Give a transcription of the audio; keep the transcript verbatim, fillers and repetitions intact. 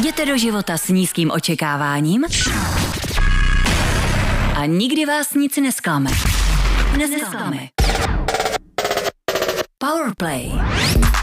Jděte do života s nízkým očekáváním a nikdy vás nic nesklame. Nesklame. Powerplay.